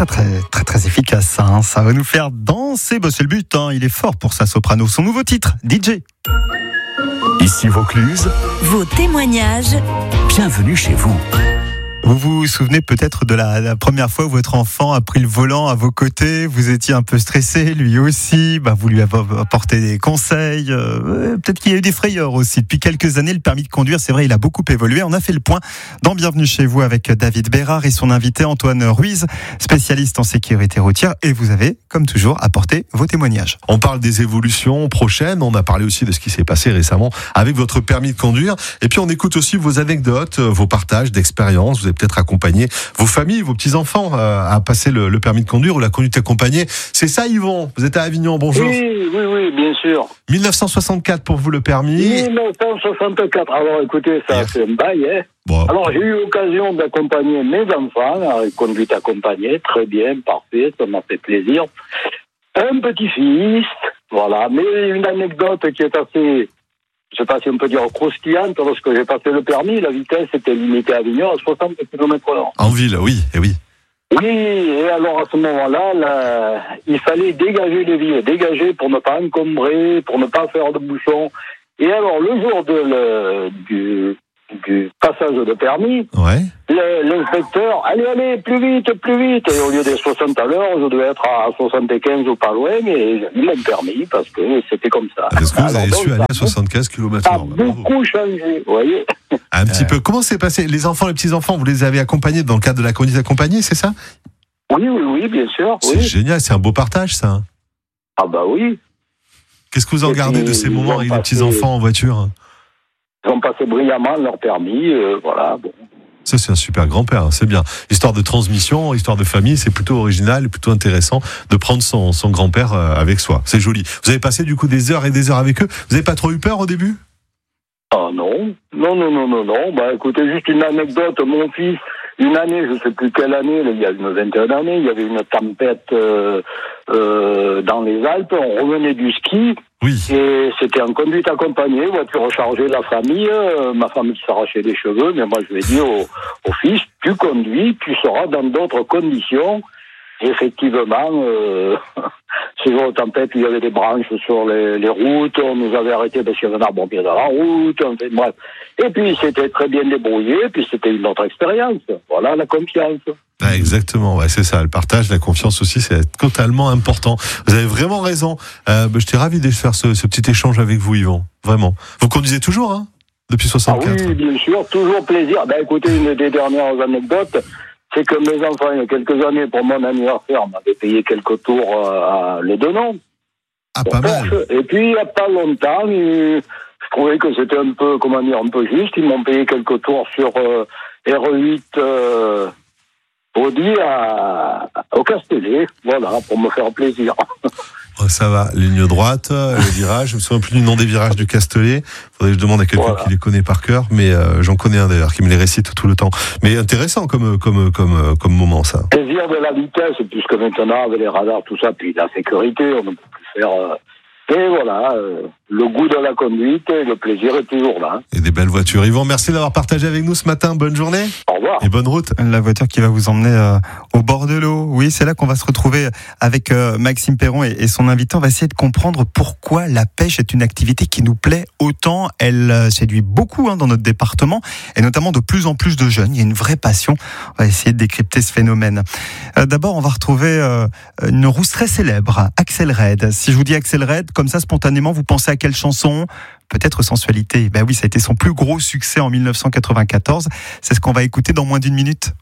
très efficace ça, hein. Ça va nous faire danser, c'est le but, hein. Il est fort pour sa soprano. Son nouveau titre, DJ. Ici Vaucluse, vos témoignages. Bienvenue chez vous. Vous vous souvenez peut-être de la première fois où votre enfant a pris le volant à vos côtés, vous étiez un peu stressé, lui aussi, vous lui avez apporté des conseils, peut-être qu'il y a eu des frayeurs aussi. Depuis quelques années, le permis de conduire, c'est vrai, il a beaucoup évolué. On a fait le point dans Bienvenue chez vous avec David Bérard et son invité Antoine Ruiz, spécialiste en sécurité routière, et vous avez, comme toujours, apporté vos témoignages. On parle des évolutions prochaines, on a parlé aussi de ce qui s'est passé récemment avec votre permis de conduire, et puis on écoute aussi vos anecdotes, vos partages d'expériences. Vous avez peut-être accompagné vos familles, vos petits-enfants à passer le permis de conduire ou la conduite accompagnée. C'est ça, Yvon? Vous êtes à Avignon, bonjour. Oui, bien sûr. 1964 pour vous le permis. 1964. Alors écoutez, ça c'est un bail, hein. Bon. Alors j'ai eu l'occasion d'accompagner mes enfants à conduite accompagnée, très bien, parfait, ça m'a fait plaisir. Un petit-fils, voilà, mais une anecdote qui est assez, je sais pas si on peut dire croustillante, lorsque j'ai passé le permis, la vitesse était limitée à Avignon à 60 km/h. En ville, oui, et oui. Oui, et alors à ce moment-là, il fallait dégager les vies, dégager pour ne pas encombrer, pour ne pas faire de bouchons. Et alors le jour du passage de permis, Ouais. l'inspecteur, allez, plus vite. Et au lieu des 60 à l'heure, je devais être à 75 ou pas loin, et ils m'ont permis parce que c'était comme ça. Est-ce que vous avez su aller à ça 75 a km/h? beaucoup changé, vous voyez. Un petit peu. Comment c'est passé? Les enfants, les petits-enfants, vous les avez accompagnés dans le cadre de la conduite accompagnée, c'est ça? Oui, bien sûr. C'est Oui. génial, c'est un beau partage, ça. Ah bah oui. Qu'est-ce que vous en Et gardez puis, de ces moments avec ils ont les petits-enfants en voiture? Ils ont passé brillamment leur permis, voilà. Bon. Ça, c'est un super grand-père, c'est bien. Histoire de transmission, histoire de famille, c'est plutôt original et plutôt intéressant de prendre son grand-père avec soi. C'est joli. Vous avez passé du coup des heures et des heures avec eux. Vous n'avez pas trop eu peur au début? Ah non. Bah écoutez, juste une anecdote. Mon fils, une année, je sais plus quelle année, il y a une vingtaine d'années, il y avait une tempête dans les Alpes. On revenait du ski. Oui. Et c'était en conduite accompagnée, voiture rechargée, la famille, ma femme qui s'arrachait les cheveux, mais moi je lui ai dit au fils, tu conduis, tu seras dans d'autres conditions. Et effectivement, ce jour de tempête, il y avait des branches sur les routes, on nous avait arrêtés parce qu'il y avait un arbre au pied de la route, enfin, bref. Et puis c'était très bien débrouillé, puis c'était une autre expérience. Voilà, la confiance. Ah, exactement, ouais, c'est ça. Le partage, la confiance aussi, c'est totalement important. Vous avez vraiment raison. J'étais ravi de faire ce petit échange avec vous, Yvon. Vraiment. Vous conduisez toujours, hein, depuis 64? Ah oui, bien sûr, toujours plaisir. Écoutez, une des dernières anecdotes, c'est que mes enfants, il y a quelques années, pour mon anniversaire, m'avaient payé quelques tours à Le Denon. Ah, pas mal. Et puis, il n'y a pas longtemps, je trouvais que c'était un peu juste. Ils m'ont payé quelques tours sur R8 Audi au Castellet, voilà, pour me faire plaisir. Oh, ça va, ligne droite, les virages. Je me souviens plus du nom des virages du Castellet. Faudrait que je demande à quelqu'un qui les connaît par cœur, mais j'en connais un d'ailleurs qui me les récite tout le temps. Mais intéressant comme moment, ça. Plaisir de la vitesse, puisque maintenant avec les radars, tout ça, puis la sécurité, on ne peut plus faire. Et voilà, le goût de la conduite et le plaisir est toujours là. Et des belles voitures. Yvon, merci d'avoir partagé avec nous ce matin. Bonne journée. Au revoir. Et bonne route. La voiture qui va vous emmener au bord de l'eau. Oui, c'est là qu'on va se retrouver avec Maxime Perron et son invité. On va essayer de comprendre pourquoi la pêche est une activité qui nous plaît autant. Elle séduit beaucoup dans notre département et notamment de plus en plus de jeunes. Il y a une vraie passion. On va essayer de décrypter ce phénomène. D'abord, on va retrouver une rousse très célèbre, Axel Red. Si je vous dis Axel Red, comme ça spontanément, vous pensez à quelle chanson ? Peut-être Sensualité. Ben oui, ça a été son plus gros succès en 1994. C'est ce qu'on va écouter dans moins d'une minute.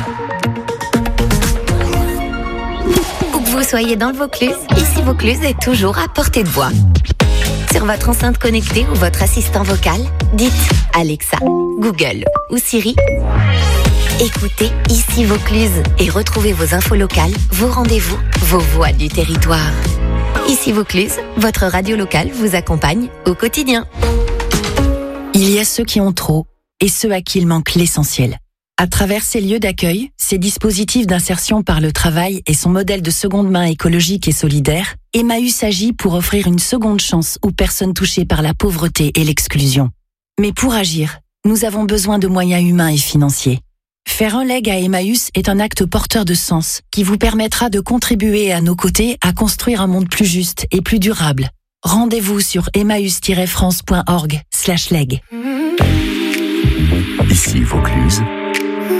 Où que vous soyez dans le Vaucluse, ici Vaucluse est toujours à portée de voix. Sur votre enceinte connectée ou votre assistant vocal, dites Alexa, Google ou Siri. Écoutez Ici Vaucluse et retrouvez vos infos locales, vos rendez-vous, vos voix du territoire. Ici Vaucluse, votre radio locale vous accompagne au quotidien. Il y a ceux qui ont trop et ceux à qui il manque l'essentiel. À travers ces lieux d'accueil, ces dispositifs d'insertion par le travail et son modèle de seconde main écologique et solidaire, Emmaüs agit pour offrir une seconde chance aux personnes touchées par la pauvreté et l'exclusion. Mais pour agir, nous avons besoin de moyens humains et financiers. Faire un leg à Emmaüs est un acte porteur de sens qui vous permettra de contribuer à nos côtés à construire un monde plus juste et plus durable. Rendez-vous sur emmaüs-france.org/leg. Ici Vaucluse.